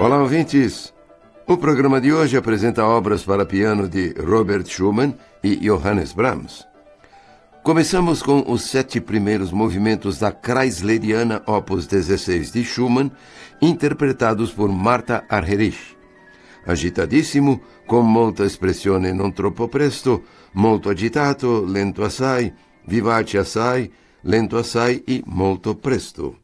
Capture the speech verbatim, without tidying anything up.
Olá, ouvintes! O programa de hoje apresenta obras para piano de Robert Schumann e Johannes Brahms. Começamos com os sete primeiros movimentos da Kreisleriana Opus dezesseis de Schumann, interpretados por Martha Argerich. Agitadissimo, con molta espressione non troppo presto, molto agitato, lento assai, vivace assai, lento assai e molto presto.